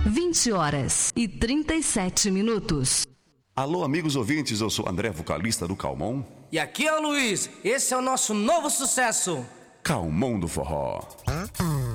20h37. Alô, amigos ouvintes, eu sou André, vocalista do Calmon. E aqui é o Luiz, esse é o nosso novo sucesso, Calmon do Forró.